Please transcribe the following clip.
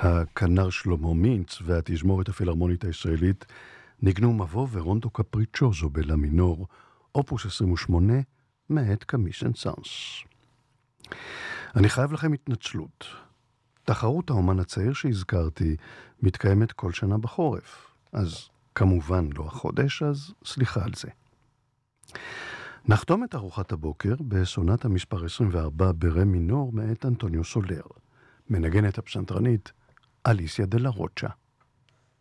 הכנר שלמה מינץ והתזמורת הפילהרמונית הישראלית ניגנו מבוא ורונדו קפריצ'וזו בלה מינור, אופוס 28, מאת קאמי סן-סאנס. אני חייב לכם התנצלות. תחרות האומן הצעיר שהזכרתי מתקיימת כל שנה בחורף, אז כמובן לא החודש, אז סליחה על זה. נחתום את ארוחת הבוקר בסונטה מספר 24 ברה מינור מאת אנטוניו סולר, מנגנת הפסנתרנית אליסיה דה לה רוצ'ה.